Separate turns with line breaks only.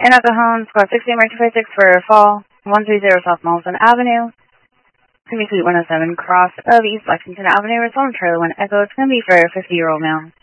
In El Cajon, Squad 60, American 56 for fall, 130 South Molson Avenue. It's going to be Suite 107, cross of East Lexington Avenue. We're still on trailer 1 Echo. It's going to be for a 50-year-old male.